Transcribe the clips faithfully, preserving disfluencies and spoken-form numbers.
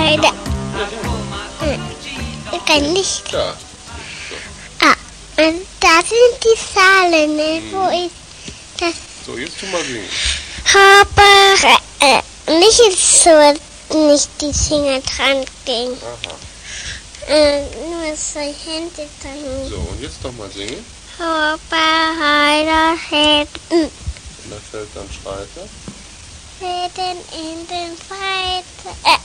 Heide. Kein Licht. Ja. Ah, und da sind die Zahlen, ne? Mhm. Wo ist das? So, jetzt tu mal singen. Aber äh, nicht jetzt so, nicht die Finger dran gehen. Aha. Äh, nur so Hände dran. So, und jetzt doch mal singen. Hoppa, Heider, Händen. Und da fällt dann Schreiter. Reden in den Weite. Äh.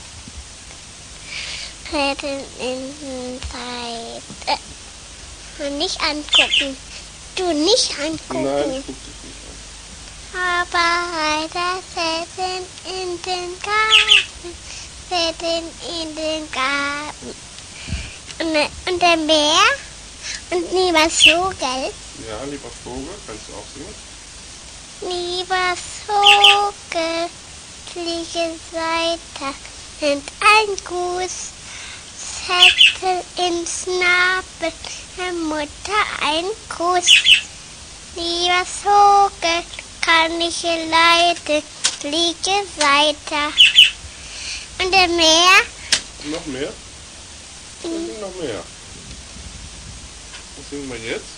Reden in den Weite. Und nicht angucken. Du nicht angucken. Nein, ich guck dich nicht an. Aber Heider, Reden in den Garten. Reden in den Garten. Und, der- und der Bär? Und lieber Vogel. Ja, lieber Vogel, kannst du auch singen? Lieber Vogel, fliege weiter, und ein Gruß, Zettel im Schnabel, der Mutter ein Gruß. Lieber Vogel, kann ich leiden, fliege weiter. Und der Meer? Noch mehr? Dann sing noch mehr. Was singen wir jetzt?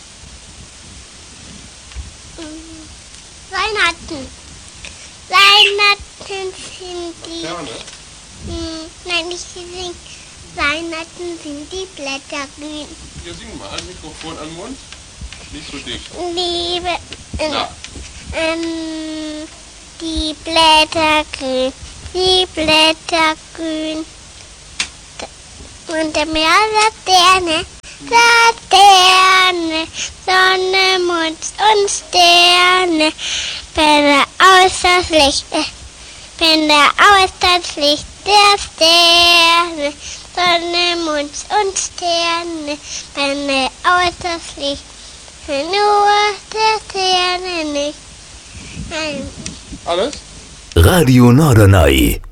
Weihnachten. Weihnachten sind die... Ferne? Hm, nein, nicht die singen. Weihnachten sind die Blätter grün. Ja, sing mal. Ein Mikrofon an den Mund. Nicht so dicht. Liebe, äh, Na, ähm, die Blätter grün, die Blätter grün. Und der Meer Laterne, Laterne, Sonne, Mond und Sterne. Wenn er aus das Licht, äh, wenn er aus das Licht der Sterne, Sonne, Mond und Sterne. Wenn er aus das Licht, nur der Sterne nicht. Nein. alles? Radio Norderney.